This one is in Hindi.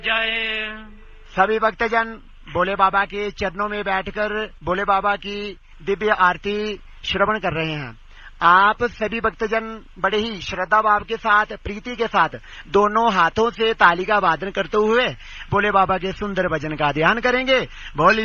जय। सभी भक्तजन भोले बाबा के चरणों में बैठकर भोले बाबा की दिव्य आरती श्रवण कर रहे हैं। आप सभी भक्तजन बड़े ही श्रद्धा भाव के साथ, प्रीति के साथ दोनों हाथों से ताली का वादन करते हुए भोले बाबा के सुंदर भजन का ध्यान करेंगे। भोले